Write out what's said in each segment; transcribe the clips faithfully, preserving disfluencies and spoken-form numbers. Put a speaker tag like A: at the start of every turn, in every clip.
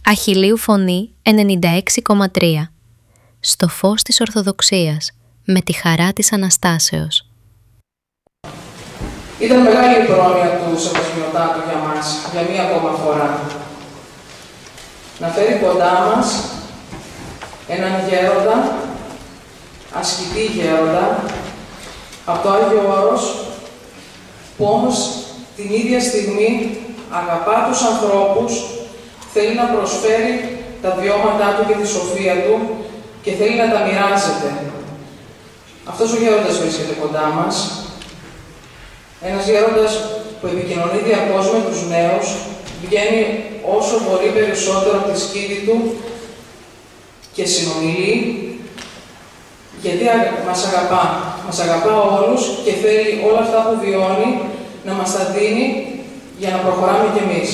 A: Αχιλλείου Φωνή ενενήντα έξι κόμμα τρία. Στο φως της Ορθοδοξίας, με τη χαρά της Αναστάσεως.
B: Ήταν μεγάλη η πρόνοια του Σεβασμιωτάτου για μας, για μία ακόμα φορά. Να φέρει κοντά μας έναν γέροντα, ασκητή γέροντα, από το Άγιο Όρος, που όμως την ίδια στιγμή αγαπά τους ανθρώπους, θέλει να προσφέρει τα βιώματά του και τη σοφία του και θέλει να τα μοιράζεται. Αυτός ο γέροντας βρίσκεται κοντά μας. Ένας γέροντας που επικοινωνεί διαρκώς με τους νέους, βγαίνει όσο μπορεί περισσότερο από τη σκήτη του και συνομιλεί, γιατί μας αγαπά. Μας αγαπά όλους και θέλει όλα αυτά που βιώνει να μας τα δίνει για να προχωράμε κι εμείς.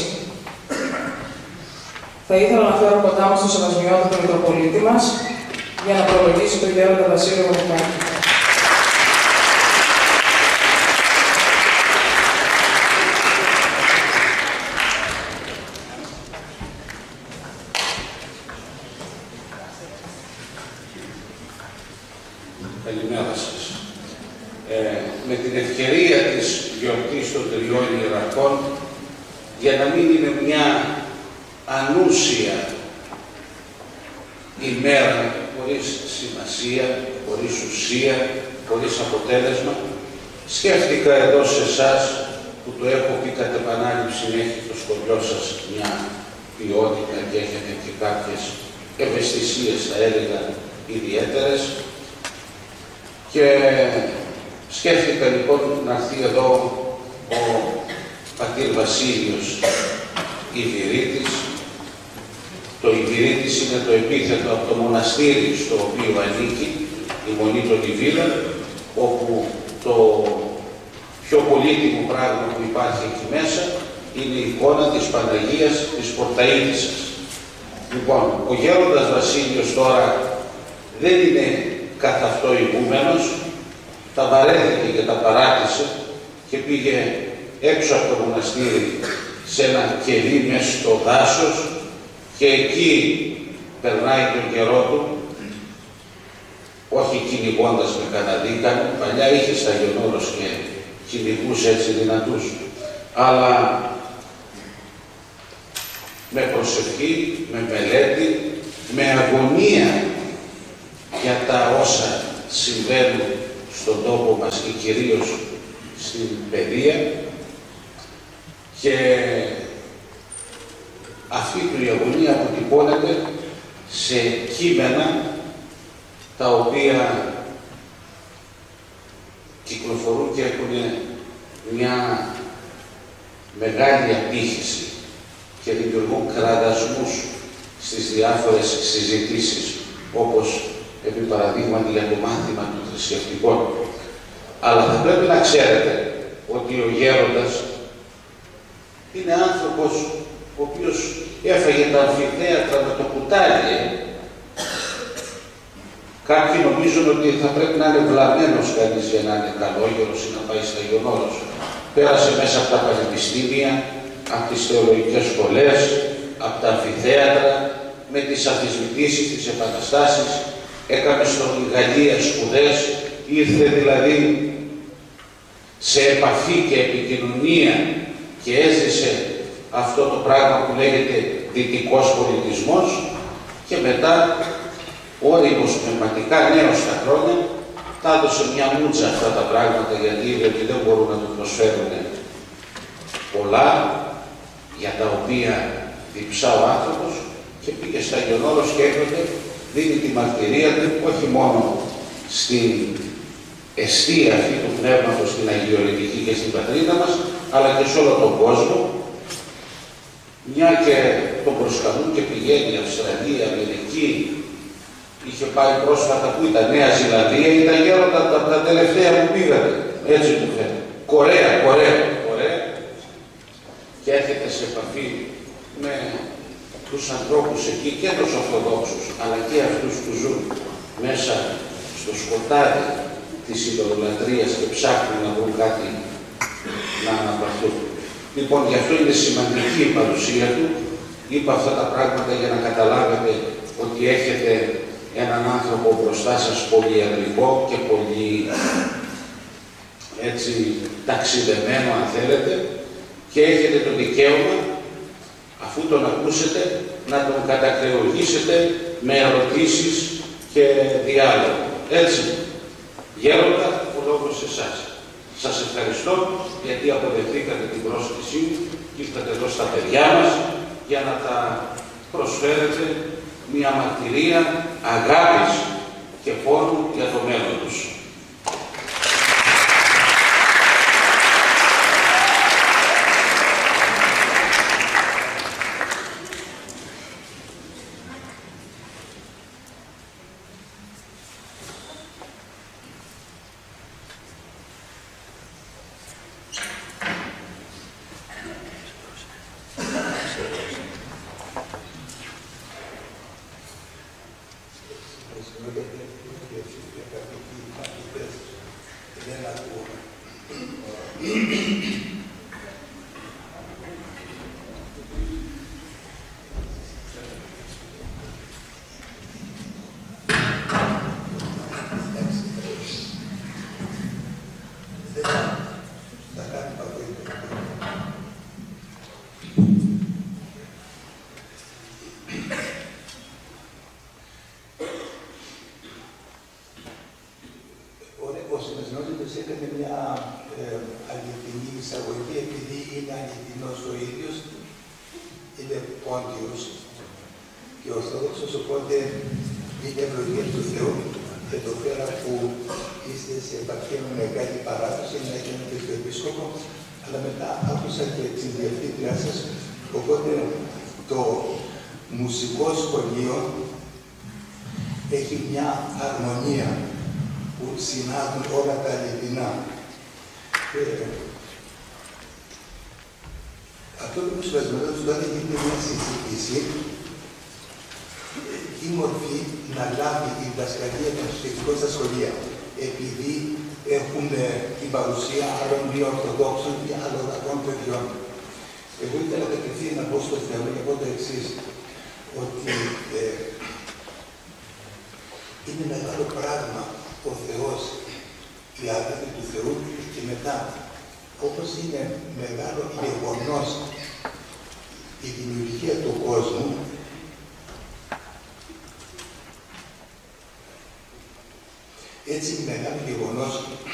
B: Θα ήθελα να φέρω κοντά μας τον Σεβασμιότατο Μητροπολίτη μας για να προλογίσει τον γέροντα Βασίλειο Γονικάκη.
C: Καλημέρα σας. Ε, με την ευκαιρία της γιορτής των τριών ιεραρχών, για να μην είναι μια ανούσια ημέρα, χωρίς σημασία, χωρίς ουσία, χωρίς αποτέλεσμα, σκέφτηκα εδώ σε εσάς, που το έχω πει κατ' επανάληψη, έχει το σχολείο σας μια ποιότητα και έχετε και κάποιες ευαισθησίες, θα έλεγα, ιδιαίτερες, και σκέφτηκα λοιπόν να έρθει εδώ ο πατήρ Βασίλειος Ιβηρίτης. Το Ιβηρίτης είναι το επίθετο από το μοναστήρι στο οποίο ανήκει, η Μονή των Ιβίλων, όπου το πιο πολύτιμο πράγμα που υπάρχει εκεί μέσα είναι η εικόνα της Παναγίας της Πορταΐτισσας. Λοιπόν, ο γέροντας Βασίλειος τώρα δεν είναι καθ' αυτό ηγούμενος, τα βαρέθηκε και τα παράτησε και πήγε έξω από το μοναστήρι σε ένα κελί μέσα στο δάσος και εκεί περνάει τον καιρό του, όχι κυνηγώντας με καναδίκαν, παλιά είχε στα Αγιονόρος και κυνηγούς έτσι δυνατούς, αλλά με προσευχή, με μελέτη, με αγωνία για τα όσα συμβαίνουν στον τόπο μας και κυρίως στην παιδεία, και αυτή του η αγωνία αποτυπώνεται σε κείμενα τα οποία κυκλοφορούν και έχουν μια μεγάλη απήχηση και δημιουργούν κραδασμούς στις διάφορες συζητήσεις, όπως επί παραδείγματι για το μάθημα των θρησκευτικών. Αλλά θα πρέπει να ξέρετε ότι ο γέροντας είναι άνθρωπος ο οποίος έφαγε τα αμφιθέατρα με το κουτάλι. Κάποιοι νομίζουν ότι θα πρέπει να είναι βλαμμένος κανείς για να είναι καλόγερος ή να πάει στα Αγιονόρος. Πέρασε μέσα από τα πανεπιστήμια, από τις θεολογικές σχολές, από τα αμφιθέατρα, με τις αμφισβητήσεις, τις επαναστάσεις, έκανε στον Γαλλία σπουδές, ήρθε δηλαδή σε επαφή και επικοινωνία και έζησε αυτό το πράγμα που λέγεται δυτικός πολιτισμός, και μετά όριμος πνευματικά, νέος στα χρόνια, τα έδωσε μια μούτσα αυτά τα πράγματα, γιατί είδε ότι δεν μπορούν να του προσφέρουν πολλά για τα οποία διψά ο άνθρωπος, και πήγε στα Αγιονόρος και έκτοτε δίνει τη μαρτυρία του όχι μόνο στην εστία αυτή του πνεύματος, στην αγιορετική και στην πατρίδα μας, αλλά και σε όλο τον κόσμο, μια και τον προσκαλούν και πηγαίνει Αυστραλία, Αμερική, είχε πάει πρόσφατα, που ήταν, Νέα Ζηλανδία, ήταν γέροντα από τα τελευταία που πήγατε, έτσι μου φαίνεται. Κορέα, Κορέα, Κορέα, και έρχεται σε επαφή με τους ανθρώπους εκεί, και τους Ορθοδόξους, αλλά και αυτούς που ζουν μέσα στο σκοτάδι της ειδωλολατρίας και ψάχνουν να βρουν κάτι να αναπαρθούν. Λοιπόν, γι' αυτό είναι σημαντική η παρουσία του Είπα αυτά τα πράγματα για να καταλάβετε ότι έχετε έναν άνθρωπο μπροστά σας πολύ αγγλικό και πολύ έτσι ταξιδεμένο αν θέλετε και έχετε το δικαίωμα αφού τον ακούσετε να τον κατακρεουργήσετε με ερωτήσεις και διάλογο. Έτσι, Γέροντα, ο λόγος σε εσάς. Σας ευχαριστώ γιατί αποδεχτήκατε την πρόσκλησή μου και ήρθατε εδώ στα παιδιά μας για να τα προσφέρετε μια μαρτυρία αγάπης και πόνου για το μέλλον τους.
D: Έκανε μια ε, αληθινή εισαγωγή, επειδή είναι αληθινός ο ίδιος, είναι πόντιος και ορθόδοξος, οπότε είναι ευλογία του Θεού, εδώ πέρα που είστε σε επαρχία με μεγάλη παράδοση να γίνετε στο επίσκοπο, αλλά μετά άκουσα και την διευθύντριά σας, οπότε το μουσικό σχολείο έχει μια αρμονία που συνάδουν όλα τα αληθινά. Ε, αυτό που σπασμένος τότε γίνεται μια συζήτηση τι μορφή να λάβει η διδασκαλία των σχετικών στα σχολεία, επειδή έχουμε την παρουσία άλλων μη ορθοδόξων ή αλλοδαπών παιδιών. Εγώ ήθελα κατευθείαν να πω στο θέμα για πω το εξής, ότι ε, είναι μεγάλο πράγμα ο Θεός, η αγάπη του Θεού και μετά, όπως είναι μεγάλο γεγονός η δημιουργία του κόσμου, έτσι είναι μεγάλο γεγονός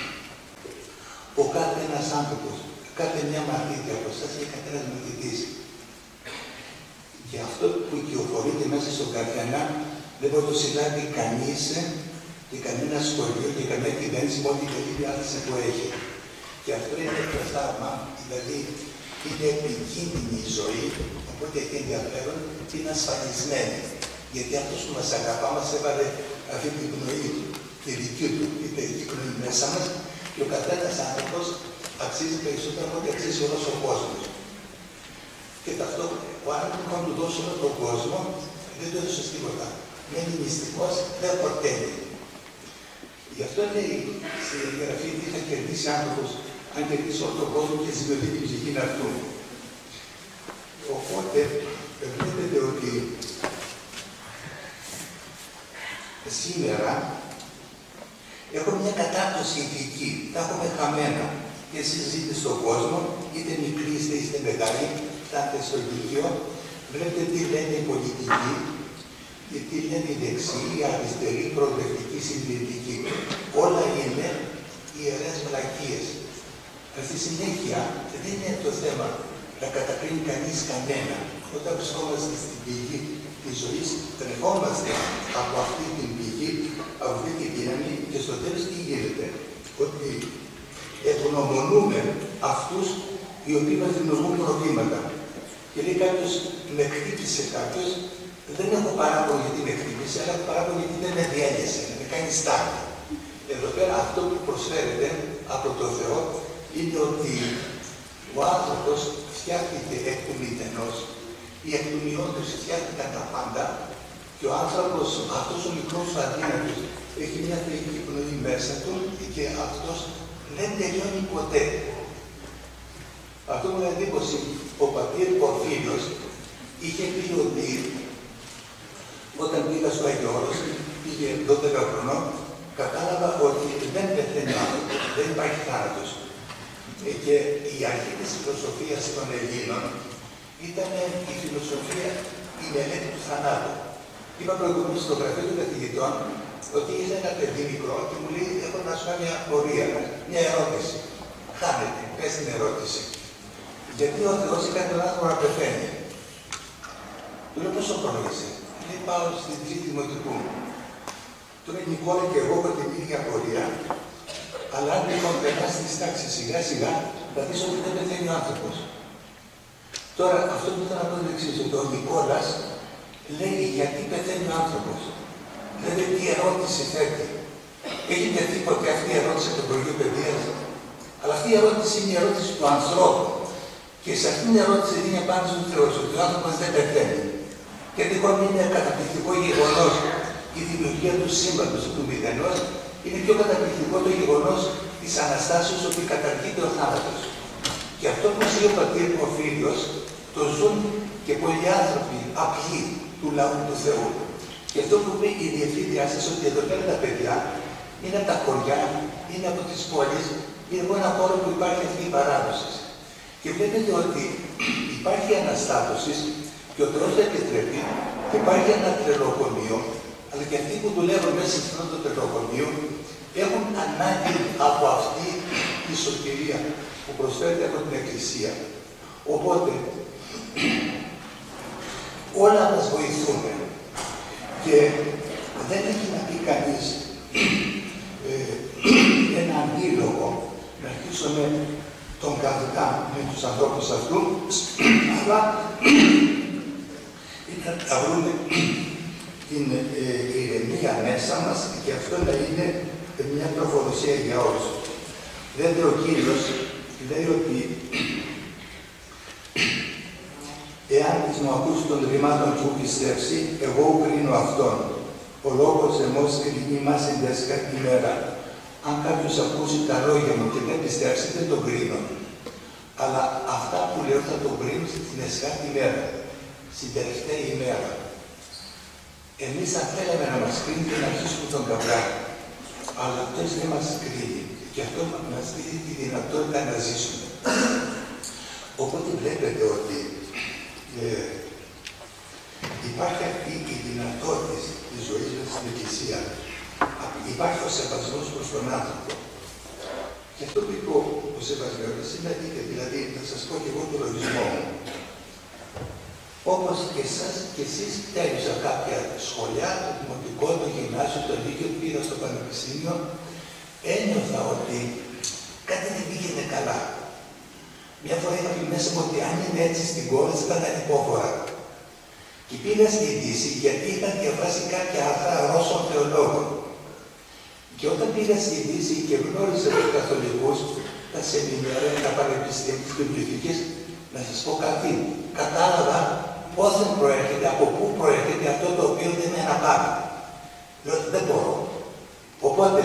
D: ο κάθε ένας άνθρωπος, κάθε μια μαθήτρια από εσάς και κάθε ένας μαθητής. Και αυτό που κυοφορείται μέσα στον καθένα δεν μπορεί να το συλλάβει κανείς και κανένα σχολείο και καμία κυβέρνηση με ό,τι καλή διάθεση που έχει. Και αυτό είναι το θαύμα, δηλαδή είναι επικίνδυνη η ζωή, οπότε έχει ενδιαφέρον και είναι ασφαλισμένη. Γιατί αυτός που μας αγαπά μας έβαλε αυτή την πνοή του, τη δική του, η παιδική πνοή μέσα μας και ο καθένας άνθρωπος αξίζει περισσότερο από ό,τι αξίζει όλος ο κόσμος. Και ταυτόχρονα ο άνθρωπος που του δώσει όλο τον κόσμο δεν του έδωσε τίποτα. Μένει μυστικός, δεν πορταίνει. Γι' αυτό λέει στη γραφή ότι θα κερδίσει άνθρωπος, αν κερδίσει όλο τον κόσμο και συγκροτεί την ψυχή αυτού. Οπότε βλέπετε ότι σήμερα έχουμε μια κατάπτωση ηθική, τα έχουμε χαμένα. Και εσείς ζείτε στον κόσμο, είτε μικροί είστε είτε μεγάλοι, φτάτε στο Λύκειο, βλέπετε τι λένε οι πολιτικοί, και τι λένε οι δεξιοί, οι αριστεροί, οι προοδευτικοί, οι συντηρητικοί. Όλα είναι ιερές βλακίες. Στη συνέχεια δεν είναι το θέμα να κατακρίνει κανείς κανένα. Όταν βρισκόμαστε στην πηγή της ζωής, τρεφόμαστε από αυτή την πηγή, από αυτή την δύναμη και στο τέλος τι γίνεται. Ότι ευγνωμονούμε αυτούς οι οποίοι μας δημιουργούν προβλήματα. Και λέει κάποιος, με χτύπησε κάποιος, δεν έχω παράπονο γιατί με χτύπησε, αλλά έχω παράπονο γιατί δεν με διέλυσε, με κάνει στάχτη. Εδώ πέρα αυτό που προσφέρεται από το Θεό είναι ότι ο άνθρωπος φτιάχτηκε εκ του μηδενός, ή εκ του μειόντος φτιάχτηκαν τα πάντα και ο άνθρωπος, αυτός ο μικρός ο αδύνατος, έχει μια θεϊκή πνοή μέσα του και αυτός δεν τελειώνει ποτέ. Αυτό μου έκανε εντύπωση, ο πατήρ Πορφύριος είχε πει ότι όταν πήγα στο Άγιο Όρος, πήγε δώδεκα χρονών, κατάλαβα ότι δεν πεθαίνει ο άνθρωπος, δεν υπάρχει θάνατος. Ε, και η αρχή της φιλοσοφίας των Ελλήνων ήταν η φιλοσοφία, η μελέτη του θανάτου. Είπα προηγουμένως στο γραφείο των καθηγητών ότι ήρθε ένα παιδί μικρό και μου λέει: έχω να σου κάνω μια απορία, μια ερώτηση. Χάνετε, πες την ερώτηση. Γιατί ο Θεός έκανε τον άνθρωπο να πεθαίνει. Του λέω: πόσο χρόνο είσαι? Λέει: πάω στην τρίτη δημοτικού. Του λέει: Νικόλα, και εγώ έχω την ίδια απορία. Αλλά αν λοιπόν περάσει τη τάξη σιγά σιγά, θα δεις ότι δεν πεθαίνει ο άνθρωπος. Τώρα, αυτό που θέλω να πω είναι το εξής: ότι ο Νικόλας λέει γιατί πεθαίνει ο άνθρωπος. Δηλαδή, τι ερώτηση θέτει. Έχει τεθεί ποτέ αυτή η ερώτηση από το Υπουργείο Παιδείας? Αλλά αυτή η ερώτηση είναι η ερώτηση του ανθρώπου. Και σε αυτήν την ερώτηση δίνει απάντηση του Θεού, ότι ο άνθρωπος δεν πεθαίνει. Και τυχόν είναι καταπληκτικό γεγονός η δημιουργία του σύμπαντος του μηδενός, είναι πιο καταπληκτικό το γεγονός της Αναστάσεως, ότι καταργείται ο θάνατος. Και αυτό που ζει ο πατήρ Πορφύριος, το ζουν και πολλοί άνθρωποι απλοί του λαού του Θεού. Και αυτό που είπε η διευθύντριά σας, ότι εδώ πέρα τα παιδιά είναι από τα χωριά, είναι από τις πόλεις, είναι από ένα χώρο που υπάρχει αυτή η παράδοση. Και βλέπετε ότι υπάρχει αναστάτωση και ο Θεός δεν επιτρέπει και υπάρχει ένα τρελοκομείο, αλλά και αυτοί που δουλεύουν μέσα σε αυτό το τρελοκομείο έχουν ανάγκη από αυτή τη σωτηρία που προσφέρεται από την Εκκλησία. Οπότε, όλα μας βοηθούν και δεν έχει να πει κανείς ε, ένα αντίλογο να αρχίσουμε τον καδικά με τους ανθρώπους αυτούς, αλλά ήταν να βρούμε την ε, ηρεμία μέσα μας και αυτό να είναι μια τροφοδοσία για όλους. Βέβαια ο Κύριος λέει ότι εάν της μου ακούσει των ρημάτων που πιστεύσει, εγώ κρίνω αυτόν. Ο λόγος εμός κρίνει μας εντέσκα ημέρα. Αν κάποιος ακούσει τα λόγια μου και δεν πιστέψει, δεν τον κρίνω. Αλλά αυτά που λέω θα τον κρίνω στην εσκάτη ημέρα, στην τελευταία ημέρα. Εμείς θα θέλαμε να μας κρίνει και να αρχίσουμε τον καπράκι. Αλλά αυτός δεν μας κρίνει. Και αυτό μας δίνει τη δυνατότητα να ζήσουμε. Οπότε βλέπετε ότι ε, υπάρχει αυτή η δυνατότητα της ζωής μας στην Εκκλησία. Υπάρχει ο σεβασμός προς τον άνθρωπο. Και αυτό που είπε ο σεβασμένος είναι αλήθεια. Δηλαδή, θα σας πω και εγώ το λογισμό μου. Όπως και εσάς και εσείς τέλειωσα κάποια σχολιά, το δημοτικό, το γυμνάσιο, το λύκειο, πήγα στο πανεπιστήμιο, ένιωθα ότι κάτι δεν πήγαινε καλά. Μια φορά είχα πει μέσα μου ότι αν είναι έτσι στην κόρη θα ήταν ανυπόφορα. Και πήγα στη Δύση γιατί είχαν διαβάσει κάποια άρθρα Ρώσων θεολόγων. Και όταν πήγα στη Δύση και γνώρισα τους καθολικούς, τα σεμινάρια, τα πανεπιστήμια, τις βιβλιοθήκες, να σας πω κάτι, κατάλαβα πώς δεν προέρχεται, από πού προέρχεται αυτό το οποίο δεν με αναπάρει. Λέω ότι δεν μπορώ. Οπότε,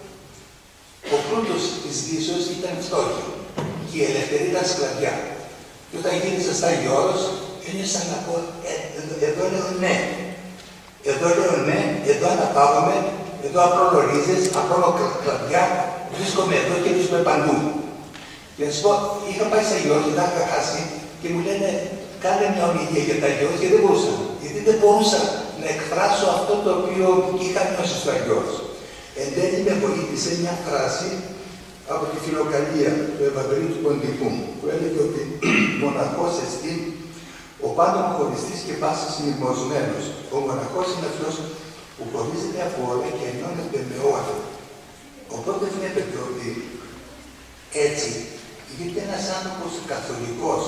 D: ο πλούτος της Δύσεως ήταν φτώχεια και η ελευθερία ήταν σκλαβιά. Και όταν γύρισα στα Άγιο Όρος, ένιωσα να πω, ε, εδώ, εδώ λέω ναι. Εδώ λέω ναι, εδώ αναπαύομαι, εδώ απρολογίζεις, απρολογκλαδιά, βρίσκομαι εδώ και βρίσκομαι παντού. Και να σας πω, είχα πάει στα Άγιο Όρος και τα είχα χάσει και μου λένε, κάνε μια ομιλία για τα Άγιο Όρος και δεν μπορούσα. Γιατί δεν μπορούσα να εκφράσω αυτό το οποίο είχα νιώσει στο Άγιο Όρος. Εν τέλει με βοήθησε μια φράση από τη Φιλοκαλία του Ευαγγελίου του Ποντικού, που έλεγε ότι μοναχός εστί ο πάντων χωριστής και πάσης μνημοσμένος. Ο μοναχός είναι αυτός που χωρίζεται από όλα και ενώνεται με όλα. Οπότε βλέπετε ότι έτσι γίνεται ένας άνθρωπος καθολικός,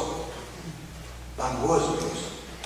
D: παγκόσμιος.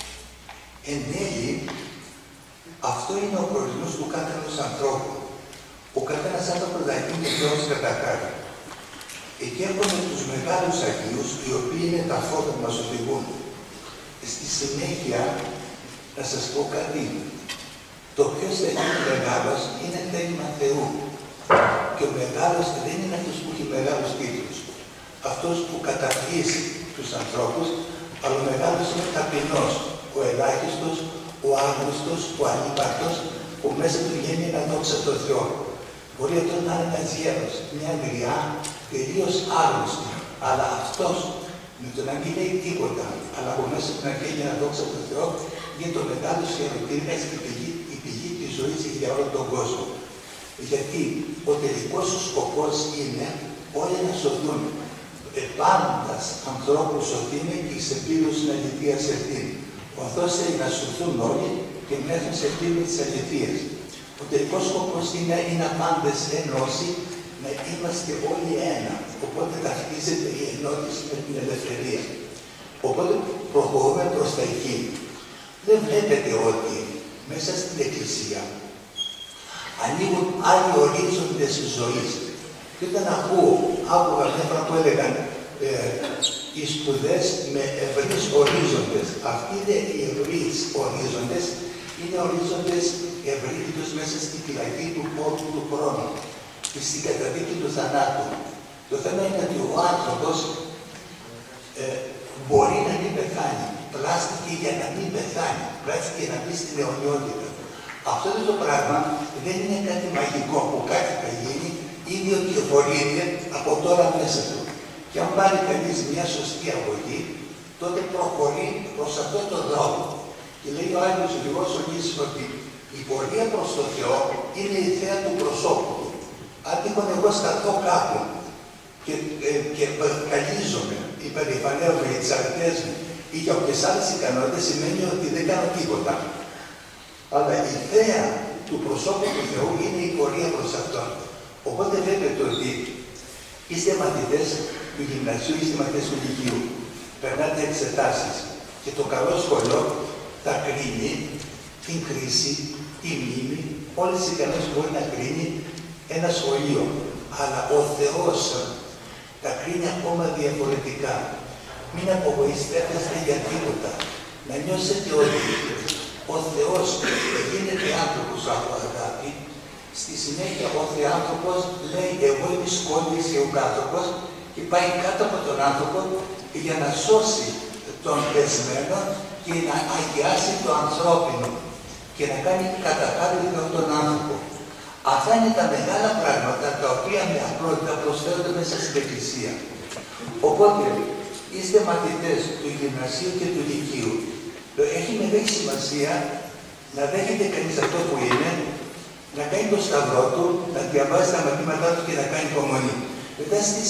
D: Εν τέλει, αυτό είναι ο προορισμός του κάθε ενός ανθρώπου. Ο καθένας άνθρωπος θα γίνει Θεός κατά χάρη. Εκεί έχουμε τους μεγάλους Αγίους, οι οποίοι είναι τα φώτα που μας οδηγούν. Στη συνέχεια, να σας πω κάτι. Το ποιος θα γίνει μεγάλος είναι θέλημα Θεού. Και ο μεγάλος δεν είναι αυτός που έχει μεγάλους τίτλους. Αυτός που καταπιέσει τους ανθρώπους, αλλά ο μεγάλος είναι ταπεινός. Ο ελάχιστος, ο άγνωστος, ο ανύπαρκτος, που μέσα του βγαίνει ένα δόξα τω Θεώ. Μπορεί αυτό να είναι ένας γέρος, μια γριά, τελείως άγνωστη, αλλά αυτός με το να μην λέει τίποτα, αλλά από μέσα του να βγαίνει ένα δόξα τω Θεώ, είναι το μεγάλο χειροτήρας και η πηγή, η πηγή της ζωής για όλο τον κόσμο. Γιατί ο τελικός σου σκοπός είναι όλοι να σωθούν. Επάνοντας ανθρώπους σωθήνε και εις επίδοσης αληθείας ευθύνη. Ο Θεός θέλει να σωθούν όλοι και να έρθουν σε ευθύνη της αληθείας. Ο τελικός σκοπός είναι, είναι απάντες ενώση, να είμαστε όλοι ένα. Οπότε ταυτίζεται η ενότηση με την ελευθερία. Οπότε προχωρούμε προς τα εκεί. Δεν βλέπετε ότι μέσα στην Εκκλησία ανοίγουν άλλοι ορίζοντες ζωής. Και όταν ακούω, άκουγα μια φορά που έλεγαν ε, οι σπουδές με ευρύς ορίζοντες. Αυτοί είναι οι ευρύς ορίζοντες, είναι ορίζοντες ευρύτητος μέσα στη φυλακή του πόρτου του χρόνου και στην καταδίκη του θανάτου. Το θέμα είναι ότι ο άνθρωπος ε, μπορεί να μην πεθάνει. Πλάστηκε για να μην πεθάνει. Πλάστηκε για να μπει στην αιωνιότητα. Αυτό το πράγμα δεν είναι κάτι μαγικό που κάτι θα γίνει, ήδη ότι εφορείται από τώρα μέσα του. Και αν πάρει κανείς μια σωστή αγωγή, τότε προχωρεί προς αυτόν τον δρόμο. Και λέει ο Άγιος Λυγός ο Λύσης ότι η πορεία προς τον Θεό είναι η θέα του προσώπου του. Αν τυχόν εγώ σταθώ κάπου και, ε, και καλύζομαι, υπερηφανεύομαι για τις αρετές μου ή για όποιες άλλες ικανότητες, σημαίνει ότι δεν κάνω τίποτα. Αλλά η θέα του προσώπου του Θεού είναι η πορεία προς Αυτόν. Οπότε βλέπετε ότι είστε μαθητές του γυμνασίου, είστε μαθητές του λυκείου. Περνάτε εξετάσεις και το καλό σχολείο θα κρίνει την κρίση, τη μνήμη, όλες τις ικανότητες που μπορεί να κρίνει ένα σχολείο. Αλλά ο Θεός τα κρίνει ακόμα διαφορετικά. Μην απογοητεύεστε για τίποτα. Να νιώσετε ότι ο Θεός γίνεται άνθρωπος από αγάπη. Στη συνέχεια ο Θεάνθρωπος λέει εγώ είμαι σκότης και ο άνθρωπος και πάει κάτω από τον άνθρωπο για να σώσει τον πεσμένο και να αγιάσει το ανθρώπινο και να κάνει κατακάτω τον άνθρωπο. Αυτά είναι τα μεγάλα πράγματα τα οποία με απλότητα προσφέρονται μέσα στην Εκκλησία. Οπότε είστε μαθητές του γυμνασίου και του λυκείου. Έχει μεγάλη σημασία να δέχεται κανείς αυτό που είναι, να κάνει το σταυρό του, να διαβάζει τα μαθήματά του και να κάνει υπομονή. Μετά στη